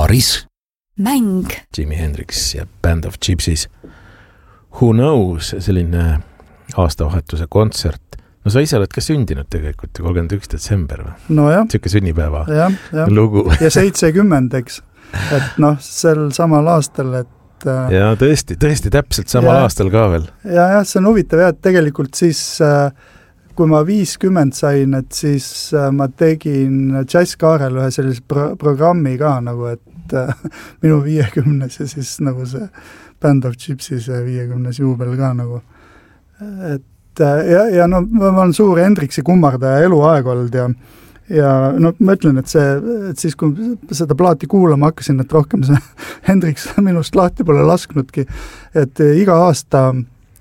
Paaris. Mäng. Jimi Hendrix ja Band of Gypsies. Who knows, selline aastavahetuse kontsert. No sa ise oled ka sündinud tegelikult 31. detsember või? No jah. Siuke sünnipäeva ja. lugu. Ja 70, eks. Et noh, sel samal aastal, et ja tõesti täpselt samal aastal ka veel. Ja, see on huvitav ja, et tegelikult siis kui ma 50 sain, et siis ma tegin Jazzkaarel ühe sellise programmi ka nagu, et minu 50 ja siis nagu see Band of Gypsies 50 juubel ka nagu. Et ja no ma olen suur Hendrixi kummardaja eluaeg olnud ja no ma ütlen, et siis kui seda plaati kuulama hakkasin, et rohkem see Hendrix minust lahti pole lasknudki, et iga aasta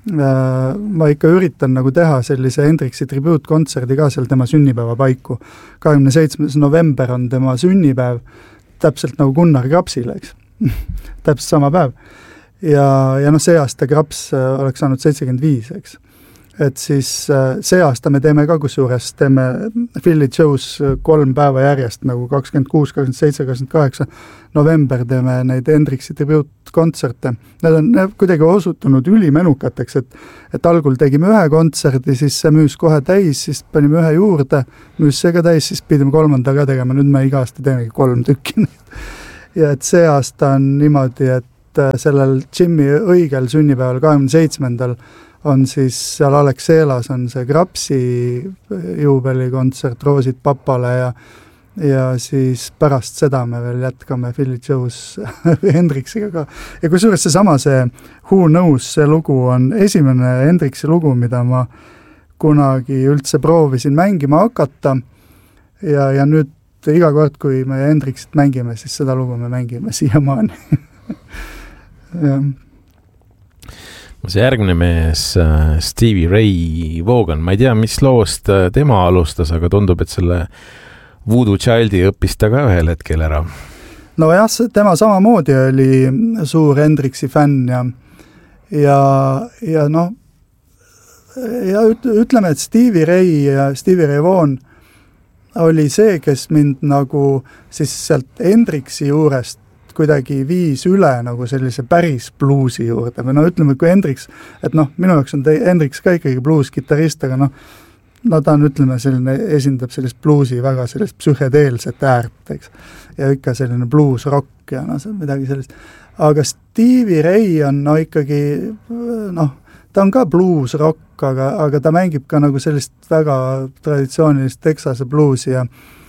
ma ikka üritan nagu teha sellise Hendrixi tribuutkontserdi ka seal tema sünnipäeva paiku. 27. november on tema sünnipäev, täpselt nagu Gunnar Krapsil, eks. Täpselt sama päev. Ja noh, see aasta Kraps oleks saanud 75, eks. Et siis see aasta me teeme ka kusjuures, teeme Philly Joe's 3 päeva järjest, nagu 26, 27, 28 november teeme neid Hendrixi tribuutkontserte. Need on kuidagi osutunud ülimenukateks, et algul tegime ühe kontserdi, siis see müüs kohe täis, siis panime ühe juurde, müüs see ka täis, siis pidime 3. ka tegema, nüüd me iga aasta teemegi 3 tükki. Ja et see aasta on niimoodi, et sellel Jimmy õigel sünnipäeval 27. on siis seal Alexelas on see Krapsi juubelikontsert Roosid papale ja siis pärast seda me veel jätkame Philly Joe's Hendrixiga ka. Ja kusjuures see Who Knows, see lugu on esimene Hendrixi lugu, mida ma kunagi üldse proovisin mängima hakata ja nüüd iga kord, kui me Hendrixit mängime, siis seda lugu me mängime siiamaani. Ja see järgmine mees, Stevie Ray Vaughan, ma ei tea, mis loost tema alustas, aga tundub, et selle Voodoo Childi õppis ta ka ühel hetkel ära. No jah, tema samamoodi oli suur Hendrixi fänn ja noh, ja ütleme, et Stevie Ray Vaughan oli see, kes mind nagu siis sealt Hendrixi juurest kuidagi viis üle nagu sellise päris bluusi juurde. Või no ütleme, kui Hendrix, et noh, minu jaoks on Hendrix ka ikkagi bluus-gitarrist, aga no ta on, ütleme, esindab sellist bluusi väga sellist psühhedeelset äärt, eks. Ja ikka selline bluus-rock ja no see on midagi sellist. Aga Stevie Ray on no ikkagi, noh, ta on ka bluus-rock, aga ta mängib ka nagu sellist väga traditsioonilist Texase bluusi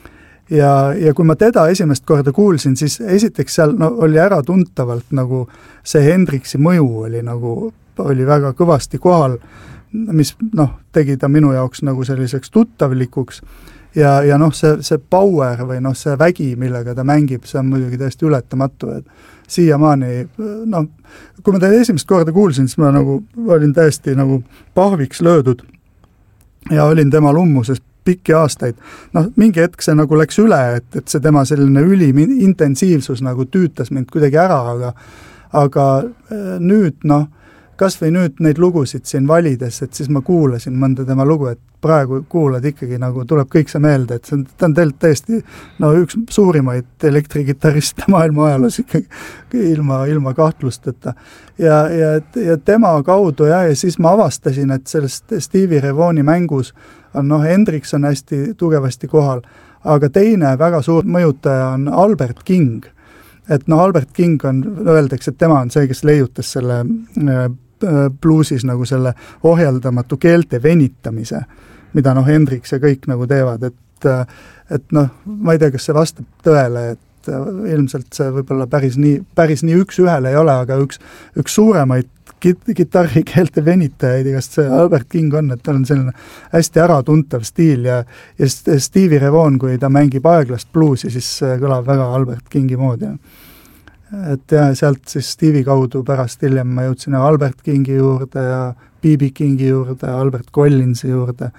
ja kui ma teda esimest korda kuulsin, siis esiteks seal oli ära tuntavalt nagu see Hendrixi mõju oli väga kõvasti kohal, mis tegi ta minu jaoks nagu selliseks tuttavlikuks ja see power või see vägi, millega ta mängib, see on muidugi täiesti ületamatu, et siiamaani, kui ma teda esimest korda kuulsin, siis ma nagu olin täiesti nagu pahviks löödud ja olin tema lummuses pikki aastaid. Mingi hetk see nagu läks üle, et see tema selline intensiivsus nagu tüütas mind kuidagi ära, aga nüüd, kas või nüüd neid lugusid siin valides, et siis ma kuulasin mõnda tema lugu, et praegu kuulad ikkagi nagu tuleb kõik see meelde, et ta on täiesti üks suurimaid elektrigitariste maailma ajaloos ikkagi ilma kahtlusteta. Ja tema kaudu ja siis ma avastasin, et sellest Stevie Ray Vaughani mängus on Hendrix on hästi tugevasti kohal, aga teine väga suur mõjutaja on Albert King. Et Albert King on, öeldakse, et tema on see, kes leiutas selle bluusis nagu selle ohjeldamatu keelte venitamise, mida Hendrix ja kõik nagu teevad, et ma ei tea, kas see vastab tõele, et ilmselt see võib-olla päris nii üks ühele ei ole, aga üks suuremaid kitarrikeelte venitajaid, igast see Albert King on, et tal on selline hästi äratuntav stiil ja Stevie Ray Vaughan, kui ta mängib aeglast bluusi, siis kõlab väga Albert Kingi moodi. Et ja sealt siis Stevie kaudu pärast hiljem ma jõudsin Albert Kingi juurde ja B.B. Kingi juurde, Albert Collinsi juurde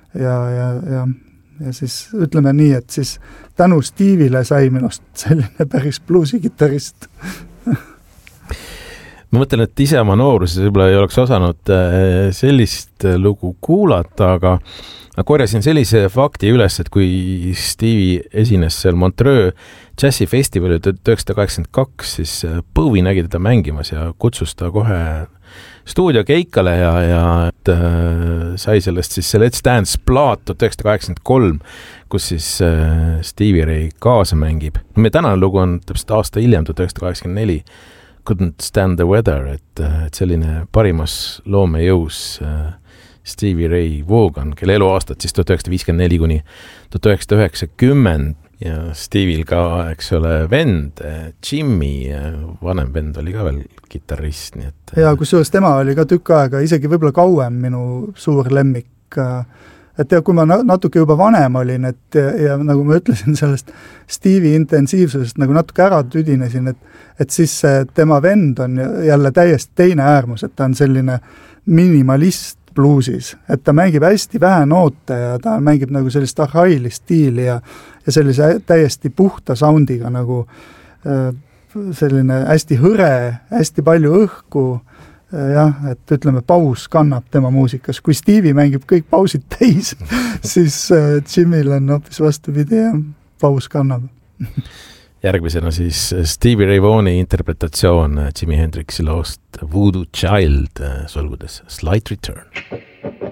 ja siis ütleme nii, et siis tänu Steviele sai minust selline päris bluusigitarrist. ma mõtlen, et ise oma nooruses võib-olla ei oleks osanud sellist lugu kuulata, aga korjasin sellise fakti üles, et kui Stevie esines seal Montreux džässifestivalil 1982, siis Bowie nägi teda mängimas ja kutsus ta kohe stuudiokeikale ja sai sellest siis see Let's Dance plaat 1983, kus siis Stevie Ray kaasa mängib. Meie tänane lugu on täpselt aasta hiljem, 1984, Couldn't Stand the Weather, et selline parimas loomejõus Stevie Ray Vaughan, kelle eluaastad siis 1954 kuni 1990 ja Stevie'l ka, eks ole, vend, Jimmy, vanem vend oli ka veel kitarrist, nii et... Ja kusjuures tema oli ka tükk aega, isegi võib-olla kauem minu suur lemmik, et ja kui ma natuke juba vanem olin, et ja nagu ma ütlesin sellest Stevie intensiivsusest nagu natuke ära tüdinesin, et siis tema vend on jälle täiesti teine äärmus, et ta on selline minimalist bluusis, et ta mängib hästi vähe noote ja ta mängib nagu sellist arhailist stiili ja sellise täiesti puhta soundiga nagu selline hästi hõre, hästi palju õhku, jah, et ütleme, paus kannab tema muusikas. Kui Stevie mängib kõik pausid täis, siis Jimmy'l on hoopis vastupidi ja paus kannab. Järgmisena siis Stevie Ray Vaughani interpretatsioon Jimi Hendrixi loost Voodoo Child, sulgudes Slight Return.